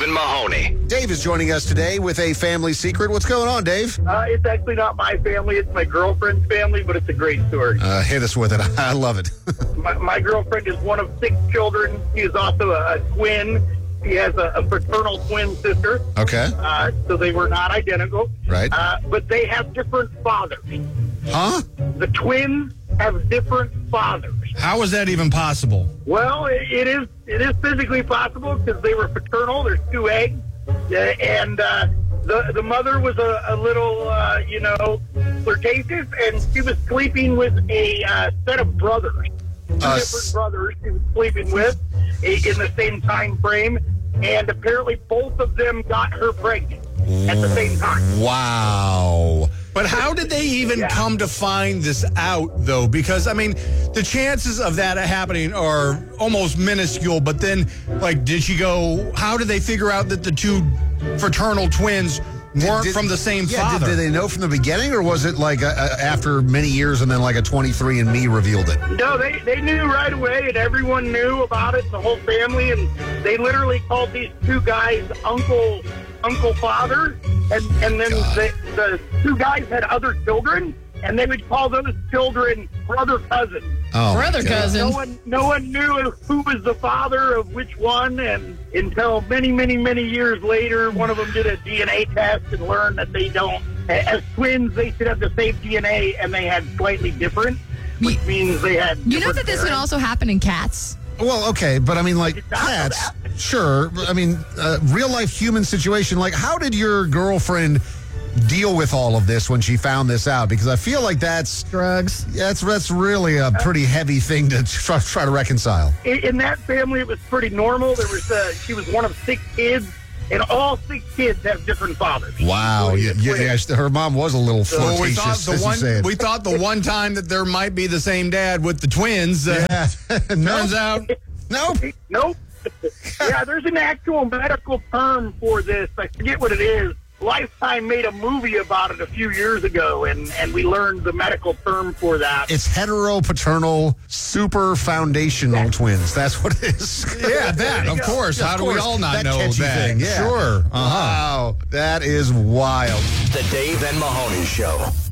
and Mahoney. Dave is joining us today with a family secret. What's going on, Dave? It's actually not my family. It's my girlfriend's family, but it's a great story. Hit us with it. I love it. My girlfriend is one of 6 children. She is also a twin. She has a fraternal twin sister. Okay. So they were not identical. Right. But they have different fathers. Huh? The twins have different fathers. How is that even possible? Well, it is physically possible because they were fraternal. There's 2 eggs. And the mother was a little, flirtatious, and she was sleeping with a set of brothers. 2 different brothers she was sleeping with in the same time frame. And apparently both of them got her pregnant at the same time. Wow. But how did they even come to find this out, though? Because, I mean, the chances of that happening are almost minuscule. But then, how did they figure out that the 2 fraternal twins weren't from the same father? Did they know from the beginning, or was it after many years and then a 23andMe revealed it? No, they knew right away, and everyone knew about it, the whole family, and they literally called these 2 guys uncle father, and then the 2 guys had other children, and they would call those children brother cousins. Oh, brother cousins. No one knew who was the father of which one, and until many, many, many years later, one of them did a DNA test and learned that they don't. As twins, they should have the same DNA, and they had slightly different, which means they had. You know that this can also happen in cats? Well, okay, but I mean, cats, sure. I mean, real life human situation. How did your girlfriend deal with all of this when she found this out? Because I feel like that's drugs. That's really a pretty heavy thing to try to reconcile. In that family, it was pretty normal. There was she was one of 6 kids, and all 6 kids have different fathers. Wow. Her mom was a little flirtatious. We thought the one time that there might be the same dad with the twins. Turns out, nope. Yeah, there's an actual medical term for this. I forget what it is. Lifetime made a movie about it a few years ago, and we learned the medical term for that. It's heteropaternal super foundational twins. That's what it is. Yeah, that, of course. How do we all not know that? Thing. Yeah. Sure. Wow. That is wild. The Dave and Mahoney Show.